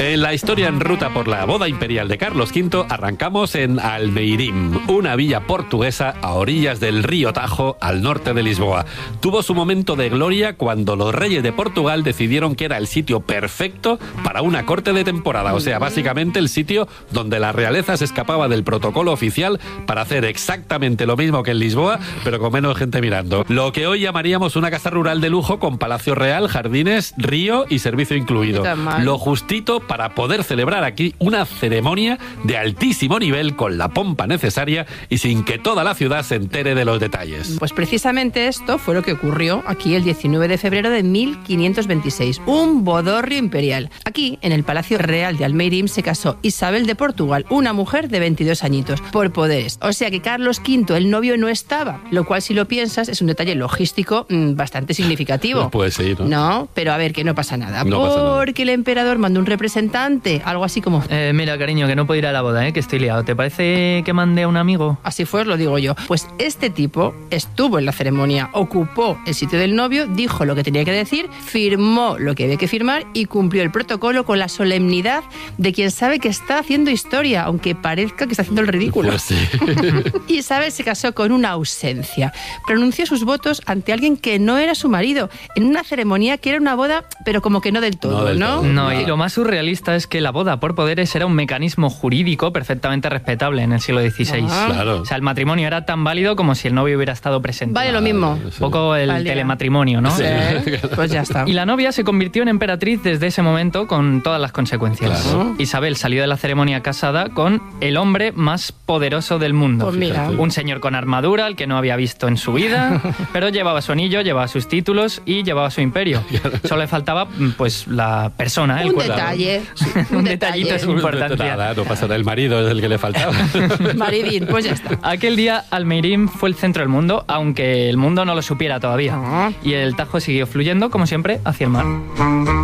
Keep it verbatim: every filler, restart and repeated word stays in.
En la historia en ruta por la boda imperial de Carlos quinto, arrancamos en Almeirim, una villa portuguesa a orillas del río Tajo, al norte de Lisboa. Tuvo su momento de gloria cuando los reyes de Portugal decidieron que era el sitio perfecto para una corte de temporada, o sea, básicamente el sitio donde la realeza se escapaba del protocolo oficial para hacer exactamente lo mismo que en Lisboa, pero con menos gente mirando. Lo que hoy llamaríamos una casa rural de lujo con palacio real, jardines, río y servicio incluido. Lo justito para poder celebrar aquí una ceremonia de altísimo nivel con la pompa necesaria y sin que toda la ciudad se entere de los detalles. Pues precisamente esto fue lo que ocurrió aquí el diecinueve de febrero de mil quinientos veintiséis, un bodorrio imperial. Aquí, en el Palacio Real de Almeirim, se casó Isabel de Portugal, una mujer de veintidós añitos, por poderes. O sea que Carlos quinto, el novio, no estaba, lo cual, si lo piensas, es un detalle logístico mmm, bastante significativo. No puede ser, ¿no? No, pero a ver, que no pasa nada, no porque pasa nada. el emperador mandó un representante, algo así como... Eh, mira, cariño, que no puedo ir a la boda, ¿eh? Que estoy liado. ¿Te parece que mande a un amigo? Así fue, os lo digo yo. Pues este tipo estuvo en la ceremonia, ocupó el sitio del novio, dijo lo que tenía que decir, firmó lo que había que firmar y cumplió el protocolo con la solemnidad de quien sabe que está haciendo historia, aunque parezca que está haciendo el ridículo. Pues sí. Isabel se casó con una ausencia. Pronunció sus votos ante alguien que no era su marido, en una ceremonia que era una boda, pero como que no del todo, No del ¿no? todo. No, y lo más surrealista es que la boda por poderes era un mecanismo jurídico perfectamente respetable en el siglo dieciséis. Ah. Claro. O sea, el matrimonio era tan válido como si el novio hubiera estado presente. Vale lo mismo. Un poco el Vale. telematrimonio, ¿no? Sí. ¿Eh? Pues ya está. Y la novia se convirtió en emperatriz desde ese momento con todas las consecuencias. Claro. Isabel salió de la ceremonia casada con el hombre más poderoso del mundo. Pues mira. Fíjate. Un señor con armadura, al que no había visto en su vida, pero llevaba su anillo, llevaba sus títulos y llevaba su imperio. Solo le faltaba, pues, la persona, el Un cuerpo. detalle. Un detallito detalle. sin importancia. Nada, no pasa nada, el marido es el que le faltaba. Maridín, pues ya está. Aquel día Almeirim fue el centro del mundo, aunque el mundo no lo supiera todavía. Ah. Y el Tajo siguió fluyendo, como siempre, hacia el mar.